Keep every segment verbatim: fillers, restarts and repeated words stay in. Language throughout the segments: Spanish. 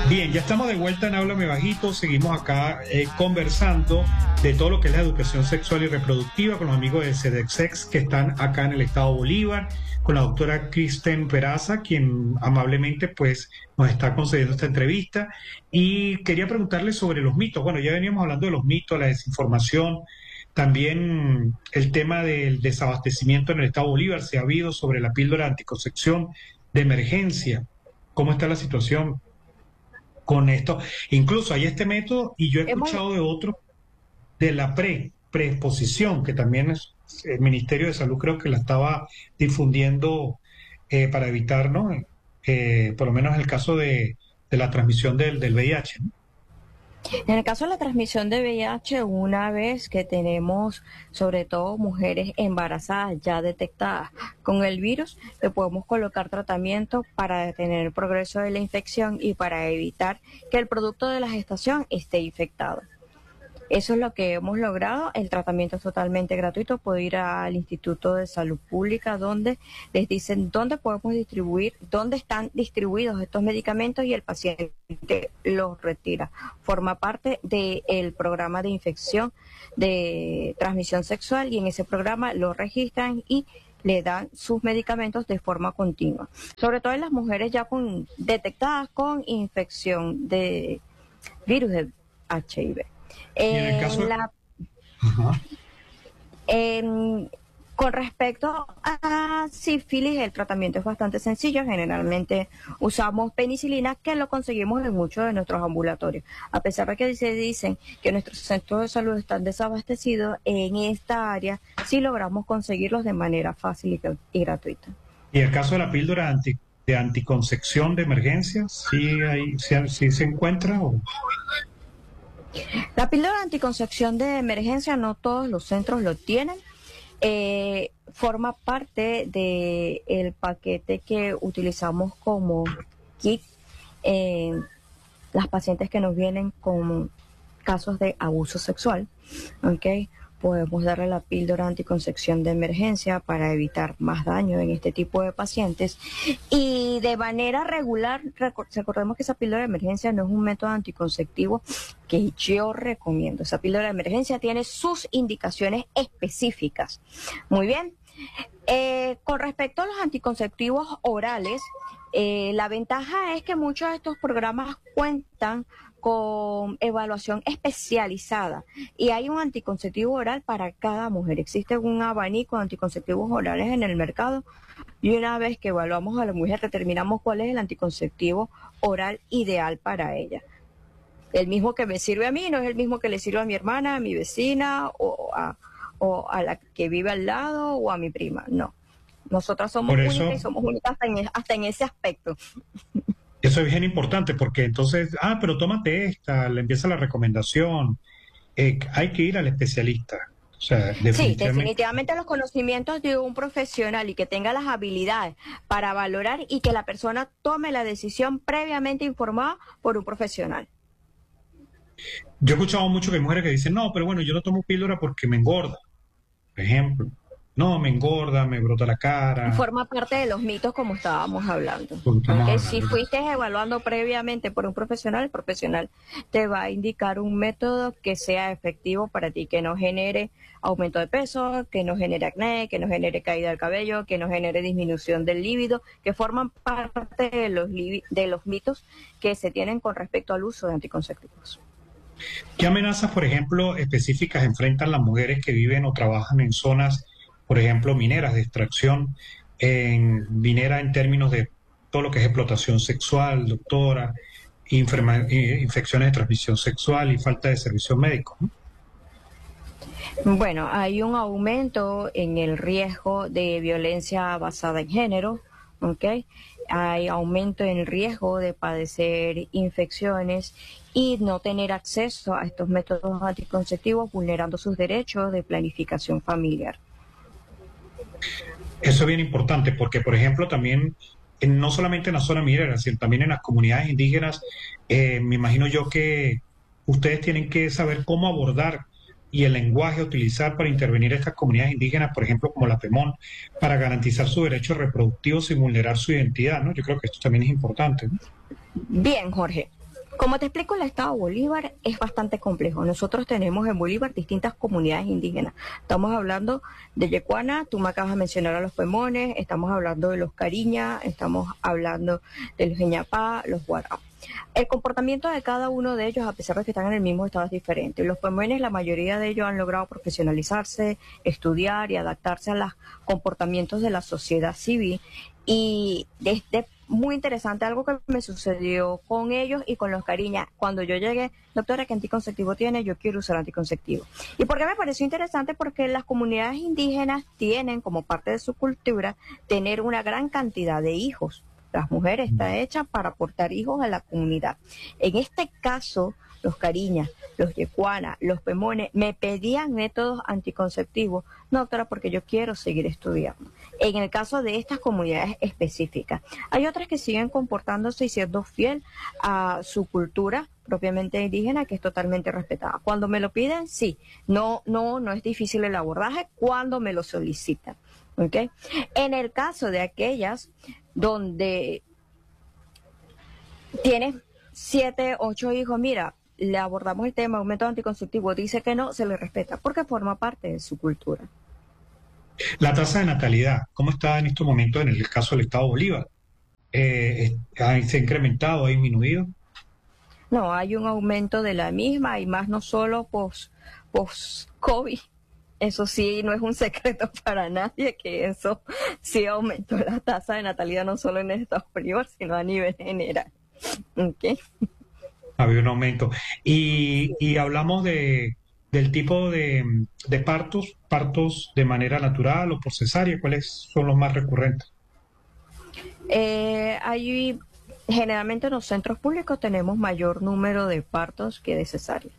Bien, ya estamos de vuelta en Háblame Bajito. Seguimos acá eh, conversando de todo lo que es la educación sexual y reproductiva con los amigos de SEDEXEX que están acá en el estado Bolívar, con la doctora Kristen Peraza, quien amablemente pues nos está concediendo esta entrevista. Y quería preguntarle sobre los mitos. Bueno, ya veníamos hablando de los mitos, la desinformación, también el tema del desabastecimiento en el estado Bolívar. Se ha habido sobre la píldora de anticoncepción de emergencia. ¿Cómo está la situación con esto? Incluso hay este método y yo he Hemos, escuchado de otro, de la pre, preexposición, que también es el Ministerio de Salud creo que la estaba difundiendo eh, para evitar, ¿no? Eh, por lo menos el caso de, de la transmisión del, del V I H, ¿no? en el caso de la transmisión de V I H, una vez que tenemos sobre todo mujeres embarazadas ya detectadas con el virus, le podemos colocar tratamiento para detener el progreso de la infección y para evitar que el producto de la gestación esté infectado. Eso es lo que hemos logrado. El tratamiento es totalmente gratuito. Puede ir al Instituto de Salud Pública, donde les dicen dónde podemos distribuir, dónde están distribuidos estos medicamentos y el paciente los retira. Forma parte del programa de infección de transmisión sexual y en ese programa lo registran y le dan sus medicamentos de forma continua. Sobre todo en las mujeres ya con, detectadas con infección de virus de H I V. Y en el caso En de... la, Ajá. en, con respecto a sífilis, el tratamiento es bastante sencillo. Generalmente usamos penicilina, que lo conseguimos en muchos de nuestros ambulatorios. A pesar de que se dicen que nuestros centros de salud están desabastecidos, en esta área sí logramos conseguirlos de manera fácil y, y gratuita. Y el caso de la píldora anti, de anticoncepción de emergencia, ¿sí, hay, sí, sí se encuentra? O... La píldora de anticoncepción de emergencia no todos los centros lo tienen. Eh, forma parte del paquete que utilizamos como kit en eh, las pacientes que nos vienen con casos de abuso sexual. ¿Okay? Podemos darle la píldora anticoncepción de emergencia para evitar más daño en este tipo de pacientes. Y de manera regular, recordemos que esa píldora de emergencia no es un método anticonceptivo que yo recomiendo. Esa píldora de emergencia tiene sus indicaciones específicas. Muy bien. Eh, con respecto a los anticonceptivos orales, eh, la ventaja es que muchos de estos programas cuentan con evaluación especializada y hay un anticonceptivo oral para cada mujer. Existe un abanico de anticonceptivos orales en el mercado y una vez que evaluamos a la mujer determinamos cuál es el anticonceptivo oral ideal para ella. El mismo que me sirve a mí no es el mismo que le sirve a mi hermana, a mi vecina o a, o a la que vive al lado o a mi prima. No, nosotras somos Por eso... únicas y somos únicas hasta en, hasta en ese aspecto. Eso es bien importante porque entonces, ah, pero tómate esta, le empieza la recomendación. Eh, hay que ir al especialista. O sea, definitivamente. Sí, definitivamente los conocimientos de un profesional y que tenga las habilidades para valorar y que la persona tome la decisión previamente informada por un profesional. Yo he escuchado mucho que hay mujeres que dicen, no, pero bueno, yo no tomo píldora porque me engorda, por ejemplo. No, me engorda, me brota la cara. Forma parte de los mitos como estábamos hablando. Estamos Porque hablando. si fuiste evaluando previamente por un profesional, el profesional te va a indicar un método que sea efectivo para ti, que no genere aumento de peso, que no genere acné, que no genere caída del cabello, que no genere disminución del líbido, que forman parte de los, de los mitos que se tienen con respecto al uso de anticonceptivos. ¿Qué amenazas, por ejemplo, específicas enfrentan las mujeres que viven o trabajan en zonas, por ejemplo, mineras de extracción, en minera en términos de todo lo que es explotación sexual, doctora, inferma, infecciones de transmisión sexual y falta de servicios médicos, ¿no? Bueno, hay un aumento en el riesgo de violencia basada en género, ¿ok? Hay aumento en el riesgo de padecer infecciones y no tener acceso a estos métodos anticonceptivos, vulnerando sus derechos de planificación familiar. Eso es bien importante porque, por ejemplo, también, en, no solamente en la zona minera, sino también en las comunidades indígenas, eh, me imagino yo que ustedes tienen que saber cómo abordar y el lenguaje a utilizar para intervenir a estas comunidades indígenas, por ejemplo, como la PEMON, para garantizar sus derechos reproductivos sin vulnerar su identidad, ¿no? Yo creo que esto también es importante, ¿no? Bien, Jorge. Como te explico, el estado Bolívar es bastante complejo. Nosotros tenemos en Bolívar distintas comunidades indígenas. Estamos hablando de Yecuana, tú me acabas de mencionar a los Pemones, estamos hablando de los Cariña, estamos hablando de los Jeñapá, los Guará. El comportamiento de cada uno de ellos, a pesar de que están en el mismo estado, es diferente. Los Pemones, la mayoría de ellos han logrado profesionalizarse, estudiar y adaptarse a los comportamientos de la sociedad civil. Y desde muy interesante, algo que me sucedió con ellos y con los Cariñas. Cuando yo llegué, doctora, ¿qué anticonceptivo tiene? Yo quiero usar anticonceptivo. ¿Y por qué me pareció interesante? Porque las comunidades indígenas tienen como parte de su cultura tener una gran cantidad de hijos. Las mujeres están hechas para aportar hijos a la comunidad. En este caso, los Cariñas, los Yecuana, los Pemones, me pedían métodos anticonceptivos. No, doctora, porque yo quiero seguir estudiando. En el caso de estas comunidades específicas. Hay otras que siguen comportándose y siendo fiel a su cultura propiamente indígena, que es totalmente respetada. Cuando me lo piden, sí. No, no, no es difícil el abordaje cuando me lo solicitan. ¿Okay? En el caso de aquellas donde tienes siete, ocho hijos, mira, le abordamos el tema, un método anticonceptivo, dice que no, se le respeta, porque forma parte de su cultura. La tasa de natalidad, ¿cómo está en estos momentos en el caso del Estado Bolívar? Eh, eh, ¿Se ha incrementado, ha disminuido? No, hay un aumento de la misma y más no solo post, post-COVID. Eso sí, no es un secreto para nadie que eso sí aumentó la tasa de natalidad no solo en el Estado Bolívar, sino a nivel general. ¿Okay? Había un aumento. Y, y hablamos de, del tipo de, de partos, partos de manera natural o por cesárea, ¿cuáles son los más recurrentes? Eh, hay, generalmente en los centros públicos tenemos mayor número de partos que de cesárea.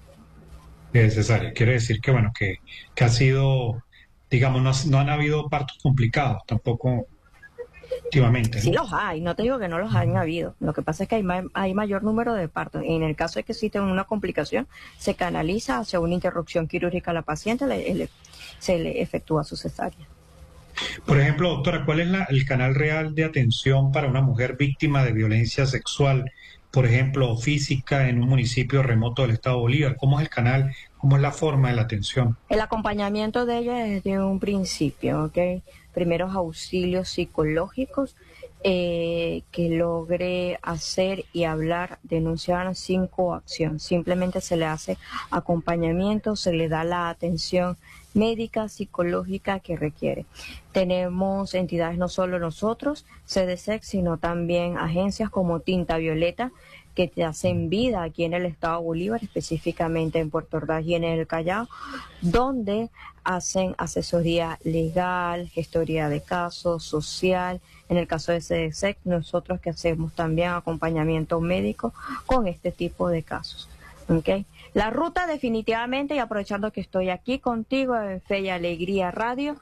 De cesárea. Quiere decir que, bueno, que, que ha sido, digamos, no, no han habido partos complicados tampoco últimamente, Sí ¿no? los hay, no te digo que no los hayan habido. Lo que pasa es que hay, ma hay mayor número de partos. En el caso de que existe una complicación, se canaliza hacia una interrupción quirúrgica a la paciente, le, le, se le efectúa su cesárea. Por ejemplo, doctora, ¿cuál es la, el canal real de atención para una mujer víctima de violencia sexual, por ejemplo, física, en un municipio remoto del Estado Bolívar? ¿Cómo es el canal? ¿Cómo es la forma de la atención? El acompañamiento de ella desde un principio, ¿ok? Primeros auxilios psicológicos, eh, que logre hacer y hablar, denunciar sin coacción. Simplemente se le hace acompañamiento, se le da la atención médica, psicológica que requiere. Tenemos entidades, no solo nosotros, C D C, sino también agencias como Tinta Violeta, que te hacen vida aquí en el Estado Bolívar, específicamente en Puerto Ordaz y en el Callao, donde hacen asesoría legal, gestoría de casos, social. En el caso de C D C, nosotros que hacemos también acompañamiento médico con este tipo de casos. ¿Okay? La ruta definitivamente, y aprovechando que estoy aquí contigo en Fe y Alegría Radio,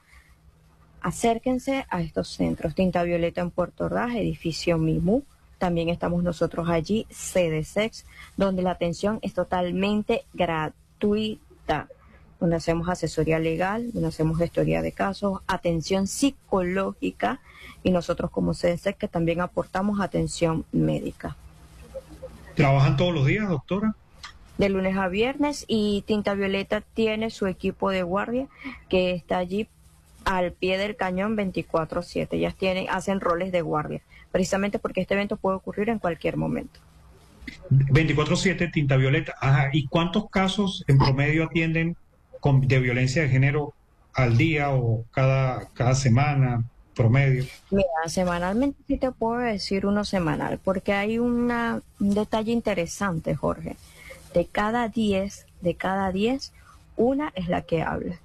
acérquense a estos centros. Tinta Violeta en Puerto Ordaz, edificio Mimú. También estamos nosotros allí, C D C X, donde la atención es totalmente gratuita, donde hacemos asesoría legal, donde hacemos gestoría de casos, atención psicológica, y nosotros como C D C X que también aportamos atención médica. ¿Trabajan todos los días, doctora? De lunes a viernes, y Tinta Violeta tiene su equipo de guardia que está allí al pie del cañón veinticuatro siete. Ellas tienen, hacen roles de guardia, precisamente porque este evento puede ocurrir en cualquier momento. veinticuatro siete, Tinta Violeta. Ajá. ¿Y cuántos casos en promedio atienden con, de violencia de género al día o cada, cada semana promedio? Mira, semanalmente sí te puedo decir uno semanal, porque hay una, un detalle interesante, Jorge. De cada diez, de cada diez, una es la que habla.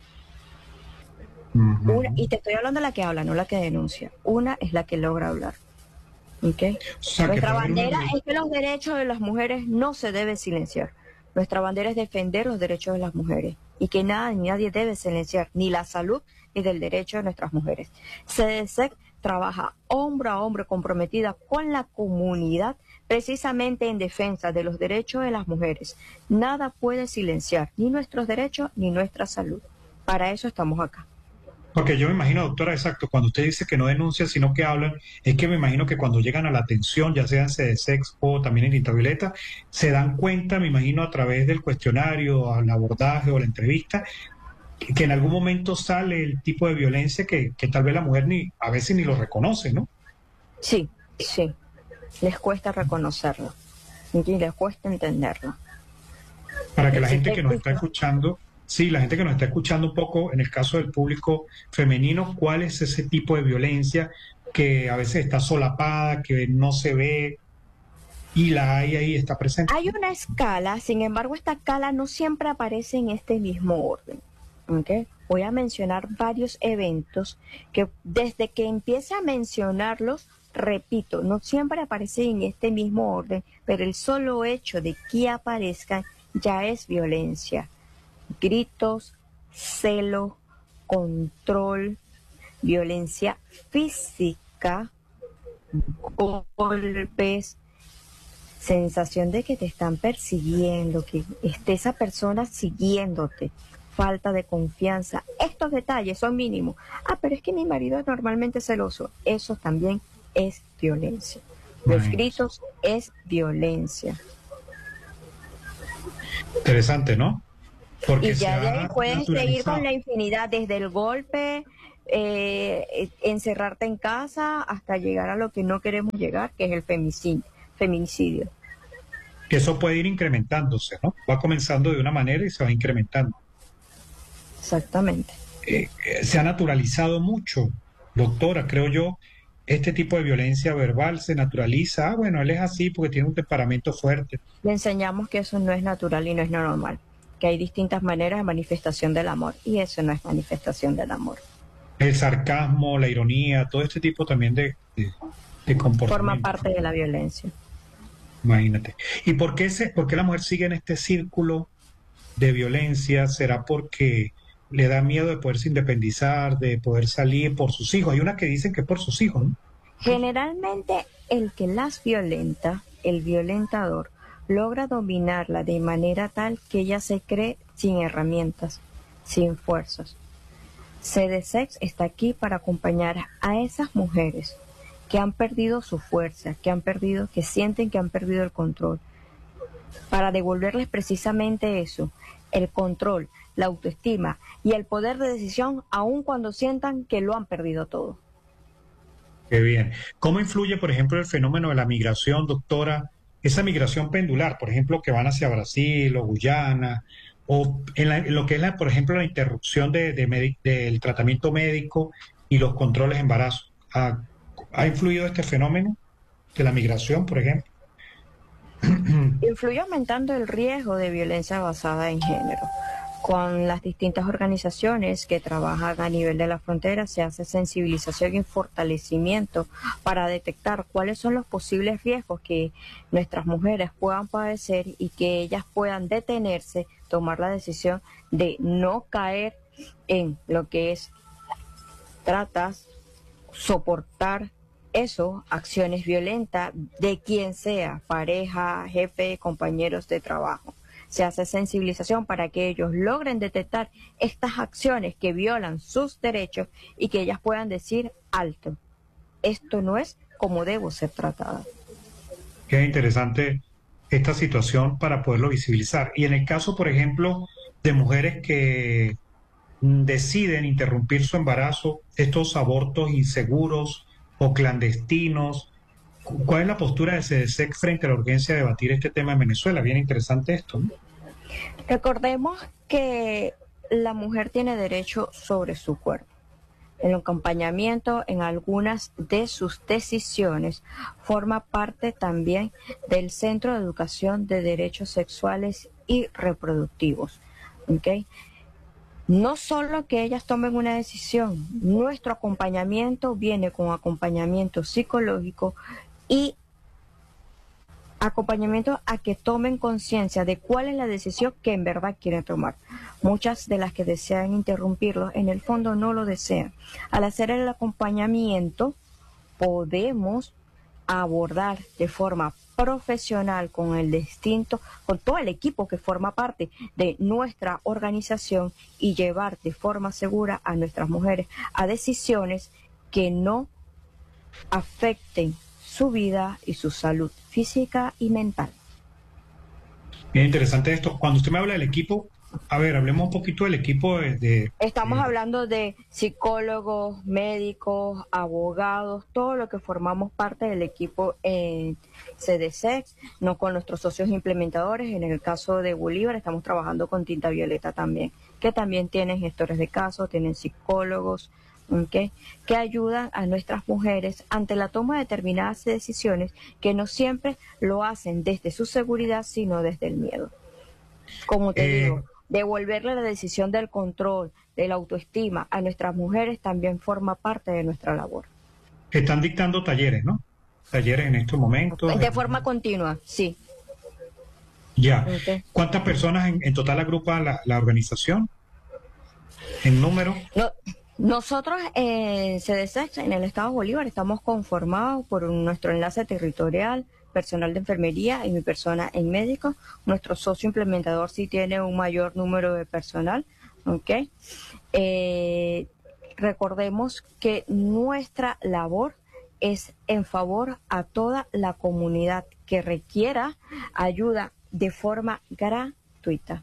Uh-huh. Una, y te estoy hablando de la que habla, no la que denuncia. Una es la que logra hablar. ¿Okay? O sea, Nuestra que bandera una... es que los derechos de las mujeres no se deben silenciar. Nuestra bandera es defender los derechos de las mujeres y que nada ni nadie debe silenciar ni la salud ni del derecho de nuestras mujeres. C D C trabaja hombro a hombro comprometida con la comunidad precisamente en defensa de los derechos de las mujeres. Nada puede silenciar ni nuestros derechos ni nuestra salud. Para eso estamos acá. Porque yo me imagino, doctora, exacto, cuando usted dice que no denuncian, sino que hablan, es que me imagino que cuando llegan a la atención, ya sea en Sedesex o también en Intravioleta, se dan cuenta, me imagino, a través del cuestionario, al abordaje o la entrevista, que, que en algún momento sale el tipo de violencia que, que tal vez la mujer ni a veces ni lo reconoce, ¿no? Sí, sí, les cuesta reconocerlo y les cuesta entenderlo. Para que la gente que nos está Existe- escuchando, sí, la gente que nos está escuchando un poco, en el caso del público femenino, ¿cuál es ese tipo de violencia que a veces está solapada, que no se ve y la hay ahí, está presente? Hay una escala, sin embargo, esta escala no siempre aparece en este mismo orden. ¿Ok? Voy a mencionar varios eventos que desde que empiece a mencionarlos, repito, no siempre aparecen en este mismo orden, pero el solo hecho de que aparezcan ya es violencia. Gritos, celo, control, violencia física, golpes, sensación de que te están persiguiendo, que esté esa persona siguiéndote, falta de confianza. Estos detalles son mínimos. Ah, pero es que mi marido es normalmente celoso. Eso también es violencia. Los Imagínese. gritos es violencia. Interesante, ¿no? Porque Y se ya de ahí ha puedes seguir con naturalizado. la infinidad, desde el golpe, eh, eh, encerrarte en casa, hasta llegar a lo que no queremos llegar, que es el femicidio. feminicidio. Que eso puede ir incrementándose, ¿no? Va comenzando de una manera y se va incrementando. Exactamente. Eh, eh, se ha naturalizado mucho, doctora, creo yo, este tipo de violencia verbal se naturaliza. Ah, bueno, él es así porque tiene un temperamento fuerte. Le enseñamos que eso no es natural y no es normal, que hay distintas maneras de manifestación del amor y eso no es manifestación del amor. El sarcasmo, la ironía, todo este tipo también de, de, de Forma comportamiento. parte de la violencia. Imagínate. ¿Y por qué, se, por qué la mujer sigue en este círculo de violencia? ¿Será porque le da miedo de poderse independizar, de poder salir por sus hijos? Hay unas que dicen que es por sus hijos, ¿no? Generalmente el que las violenta, el violentador, logra dominarla de manera tal que ella se cree sin herramientas, sin fuerzas. Sedesex está aquí para acompañar a esas mujeres que han perdido su fuerza, que han perdido, que sienten que han perdido el control, para devolverles precisamente eso, el control, la autoestima y el poder de decisión, aun cuando sientan que lo han perdido todo. Qué bien. ¿Cómo influye, por ejemplo, el fenómeno de la migración, doctora? Esa migración pendular, por ejemplo, que van hacia Brasil o Guyana, o en, la- en lo que es, la, por ejemplo, la interrupción de, de medi- del tratamiento médico y los controles de embarazo. ¿Ha, ha influido este fenómeno de la migración, por ejemplo? Influye aumentando el riesgo de violencia basada en género. Con las distintas organizaciones que trabajan a nivel de la frontera se hace sensibilización y fortalecimiento para detectar cuáles son los posibles riesgos que nuestras mujeres puedan padecer y que ellas puedan detenerse, tomar la decisión de no caer en lo que es tratas, soportar eso, acciones violentas de quien sea, pareja, jefe, compañeros de trabajo. Se hace sensibilización para que ellos logren detectar estas acciones que violan sus derechos y que ellas puedan decir alto. Esto no es como debo ser tratada. Qué interesante esta situación para poderlo visibilizar. Y en el caso, por ejemplo, de mujeres que mm, deciden interrumpir su embarazo, estos abortos inseguros o clandestinos, cu- ¿cuál es la postura de SEDESEC frente a la urgencia de debatir este tema en Venezuela? Bien interesante esto, ¿no? Recordemos que la mujer tiene derecho sobre su cuerpo. El acompañamiento en algunas de sus decisiones forma parte también del Centro de Educación de Derechos Sexuales y Reproductivos. ¿Ok? No solo que ellas tomen una decisión, nuestro acompañamiento viene con acompañamiento psicológico y acompañamiento a que tomen conciencia de cuál es la decisión que en verdad quieren tomar. Muchas de las que desean interrumpirlo, en el fondo no lo desean. Al hacer el acompañamiento, podemos abordar de forma profesional con el distinto, con todo el equipo que forma parte de nuestra organización y llevar de forma segura a nuestras mujeres a decisiones que no afecten su vida y su salud física y mental. Bien interesante esto. Cuando usted me habla del equipo, a ver, hablemos un poquito del equipo de... de Estamos de, hablando de psicólogos, médicos, abogados, todo lo que formamos parte del equipo en C D C E X, no con nuestros socios implementadores. En el caso de Bolívar estamos trabajando con Tinta Violeta también, que también tienen gestores de casos, tienen psicólogos, ¿okay?, que ayudan a nuestras mujeres ante la toma de determinadas decisiones que no siempre lo hacen desde su seguridad, sino desde el miedo. Como te eh, digo, devolverle la decisión del control, de la autoestima a nuestras mujeres también forma parte de nuestra labor. Están dictando talleres, ¿no? Talleres en estos momentos. De forma continua, sí. Ya. Okay. ¿Cuántas personas en, en total agrupa la, la organización? ¿En número? No, nosotros en C D C E X, en el Estado Bolívar, estamos conformados por un, nuestro enlace territorial, personal de enfermería y mi persona en médico. Nuestro socio implementador sí tiene un mayor número de personal, ¿ok? Eh, recordemos que nuestra labor es en favor a toda la comunidad que requiera ayuda de forma gratuita.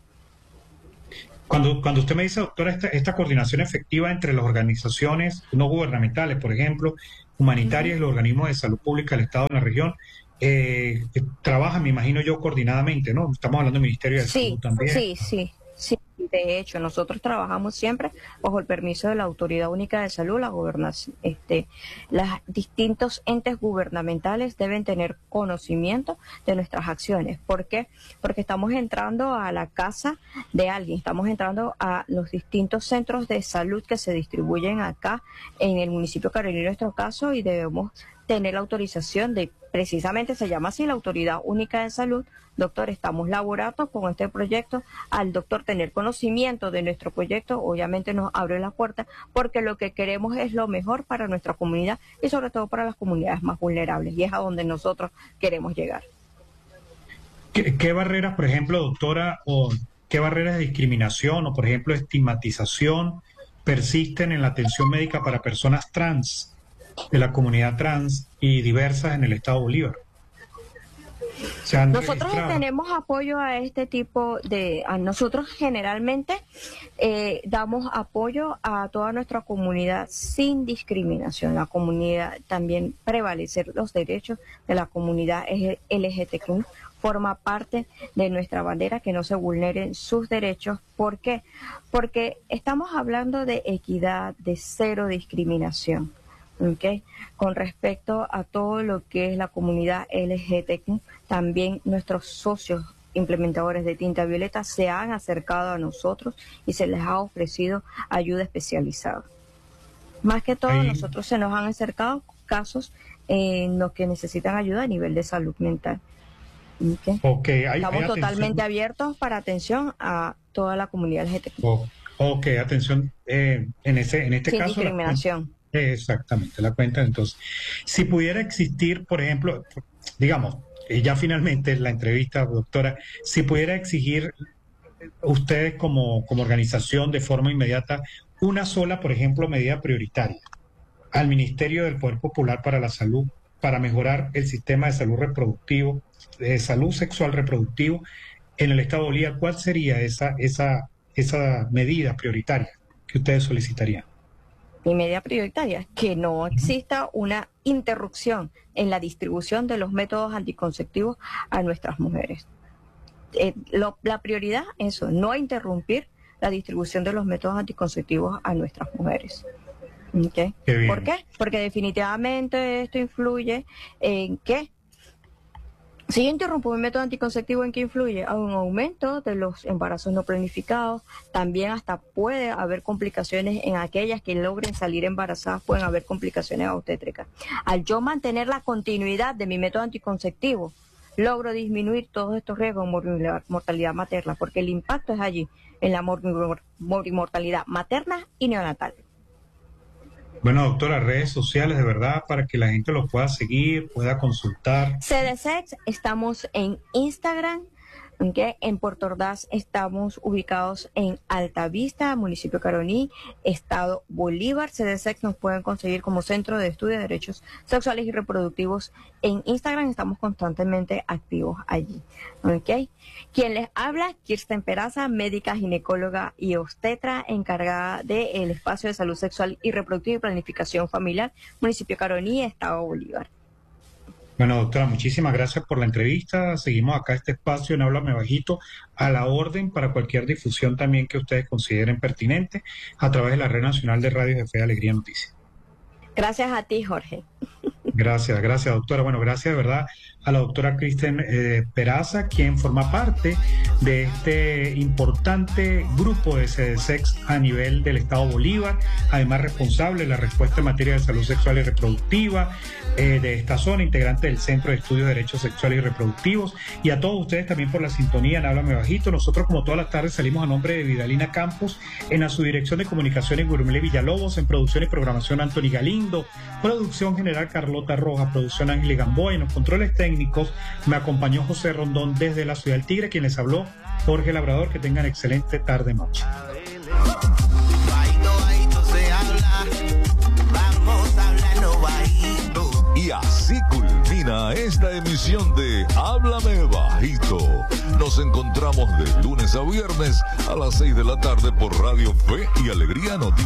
Cuando, cuando usted me dice, doctora, esta, esta coordinación efectiva entre las organizaciones no gubernamentales, por ejemplo, humanitarias, uh-huh, y los organismos de salud pública del Estado en la región, eh, trabajan, me imagino yo, coordinadamente, ¿no? Estamos hablando del Ministerio de sí, Salud también. Sí, sí, sí. De hecho, nosotros trabajamos siempre bajo el permiso de la Autoridad Única de Salud. La gobernación, este, los distintos entes gubernamentales deben tener conocimiento de nuestras acciones. ¿Por qué? Porque estamos entrando a la casa de alguien, estamos entrando a los distintos centros de salud que se distribuyen acá en el municipio de Carolina, en nuestro caso, y debemos tener la autorización de, precisamente se llama así, la Autoridad Única de Salud. Doctor, estamos laborando con este proyecto. Al doctor tener conocimiento de nuestro proyecto, obviamente nos abre la puerta, porque lo que queremos es lo mejor para nuestra comunidad y sobre todo para las comunidades más vulnerables, y es a donde nosotros queremos llegar. ¿Qué, qué barreras, por ejemplo, doctora, o qué barreras de discriminación o, por ejemplo, estigmatización persisten en la atención médica para personas trans, de la comunidad trans y diversas en el Estado Bolívar? Nosotros tenemos apoyo a este tipo de... A nosotros generalmente eh, damos apoyo a toda nuestra comunidad sin discriminación. La comunidad, también prevalecer los derechos de la comunidad L G T Q forma parte de nuestra bandera, que no se vulneren sus derechos. ¿Por qué? Porque estamos hablando de equidad, de cero discriminación. Okay. Con respecto a todo lo que es la comunidad L G T Q, también nuestros socios implementadores de Tinta Violeta se han acercado a nosotros y se les ha ofrecido ayuda especializada. Más que todo, a nosotros se nos han acercado casos en los que necesitan ayuda a nivel de salud mental. Okay. Okay. Hay, Estamos hay totalmente abiertos para atención a toda la comunidad L G T Q. Oh, ok, atención, eh, en, ese, en este Sin caso... discriminación. La, Exactamente, la cuenta. Entonces, si pudiera existir, por ejemplo, digamos, ya finalmente la entrevista, doctora, si pudiera exigir ustedes como, como organización de forma inmediata una sola, por ejemplo, medida prioritaria al Ministerio del Poder Popular para la Salud, para mejorar el sistema de salud reproductivo, de salud sexual reproductivo en el Estado de Bolívar, ¿cuál sería esa, esa, esa medida prioritaria que ustedes solicitarían? Y medida prioritaria, que no exista una interrupción en la distribución de los métodos anticonceptivos a nuestras mujeres. Eh, lo, la prioridad es eso, no interrumpir la distribución de los métodos anticonceptivos a nuestras mujeres. ¿Okay? Qué ¿Por qué? Porque definitivamente esto influye en que, si yo interrumpo un método anticonceptivo, ¿en qué influye? A un aumento de los embarazos no planificados, también hasta puede haber complicaciones en aquellas que logren salir embarazadas, pueden haber complicaciones obstétricas. Al yo mantener la continuidad de mi método anticonceptivo, logro disminuir todos estos riesgos de mortalidad materna, porque el impacto es allí, en la mortalidad materna y neonatal. Bueno, doctora, redes sociales de verdad para que la gente los pueda seguir, pueda consultar. CDSEX, estamos en Instagram, ¿okay? En Puerto Ordaz estamos ubicados en Altavista, municipio Caroní, estado Bolívar. CDSEX nos pueden conseguir como Centro de Estudio de Derechos Sexuales y Reproductivos en Instagram, estamos constantemente activos allí, ¿ok? Quien les habla, Kirsten Peraza, médica, ginecóloga y obstetra, encargada del espacio de salud sexual y reproductiva y planificación familiar, municipio Caroní, estado Bolívar. Bueno, doctora, muchísimas gracias por la entrevista. Seguimos acá este espacio en Háblame Bajito a la orden para cualquier difusión también que ustedes consideren pertinente a través de la Red Nacional de Radios de Fe, Alegría, Noticias. Gracias a ti, Jorge. Gracias, gracias, doctora. Bueno, gracias de verdad a la doctora Kristen eh, Peraza, quien forma parte de este importante grupo de CDSEX a nivel del Estado Bolívar, además responsable de la respuesta en materia de salud sexual y reproductiva eh, de esta zona, integrante del Centro de Estudios de Derechos Sexuales y Reproductivos, y a todos ustedes también por la sintonía en Háblame Bajito. Nosotros, como todas las tardes, salimos a nombre de Vidalina Campos, en la subdirección de comunicaciones Gurmele Villalobos, en producción y programación Anthony Galindo, producción general Carlota Rojas, producción Ángel Gamboa, y en los controles técnicos me acompañó José Rondón desde la ciudad del Tigre, quien les habló Jorge Labrador. Que tengan excelente tarde-noche. Y así culmina esta emisión de Háblame Bajito. Nos encontramos de lunes a viernes a las seis de la tarde por Radio Fe y Alegría Noticias.